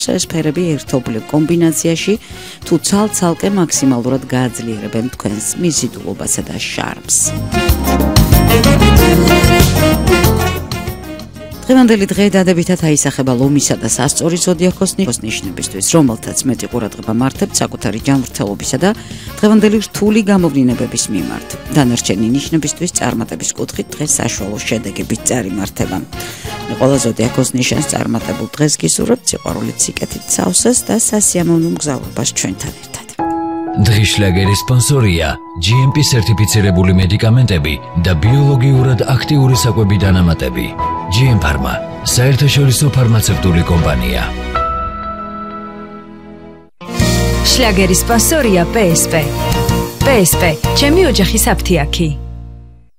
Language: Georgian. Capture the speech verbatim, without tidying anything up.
ეს ფერები ერთობლივ კომბინაციაში თუ ცალ-ცალკე მაქსიმალურად გააძლიერებენ თქვენს მიზიდულობასა და შარმს. დღევანდელი დღე დადებითად აისახება ლომისა და სასწორი ზოდიაქოს ნიშნებისთვის, რომელთაც მეტი ყურადღება მართავთ საკუთარი ჯანმრთელობისა და დღევანდელი რთული გამოვლინებების მიმართ. დანარჩენი ნიშნებისთვის წარმატების კუთხით დღეს საშუალო შედეგებით წარიმართება. ყველა ზოდიაქოს ნიშანს წარმატებულ დღეს გისურვებთ სიყვარულით, სიკეთით, სავსეს და სასიამოვნო მგზავრობას ჩვენთან ერთად. დღის შლაგერის სპონსორია ჯი ემ პი სერტიფიცირებული მედიკამენტები და ბიოლოგიურად აქტიური საკვები დანამატები. ჯი ემ ფარმა, საერთაშორისო ფარმაცევტული კომპანია. შლაგერის სპონსორია პე ეს პე. პე ეს პე, ჩემი ოჯახის აფთიაქი.